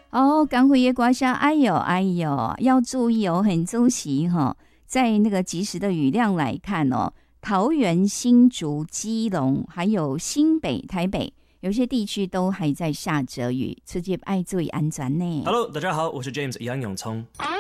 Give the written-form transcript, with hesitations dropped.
哦，赶回夜刮痧，哎呦哎呦，要注意哦，很注意哈、哦。在那个即时的雨量来看哦，桃园、新竹、基隆，还有新北、台北，有些地区都还在下着雨，直接爱注意安全呢。 Hello， 大家好，我是 James 杨永聪。